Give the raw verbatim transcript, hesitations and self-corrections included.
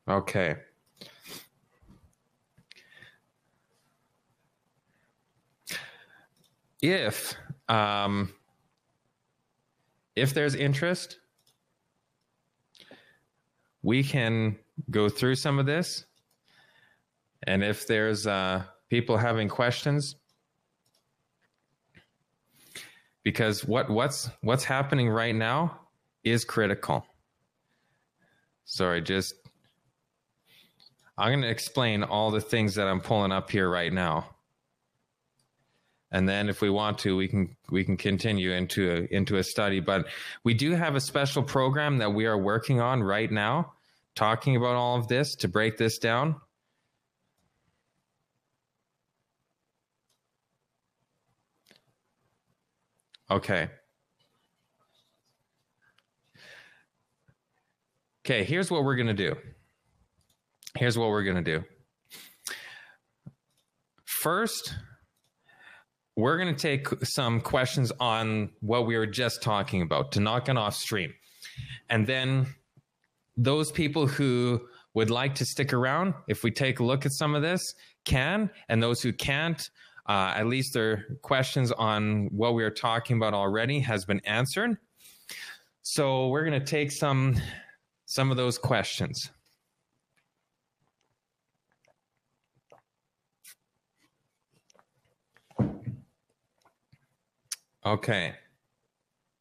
Okay. If um, if there's interest, we can go through some of this. And if there's uh, people having questions, because what what's what's happening right now is critical. Sorry, just I'm going to explain all the things that I'm pulling up here right now. And then if we want to, we can we can continue into a, into a study. But we do have a special program that we are working on right now, talking about all of this to break this down. Okay. Okay, here's what we're going to do. Here's what we're going to do. First, we're going to take some questions on what we were just talking about to knock it off stream. And then those people who would like to stick around, if we take a look at some of this, can. And those who can't, uh, at least their questions on what we are talking about already has been answered. So we're going to take some, some of those questions. Okay.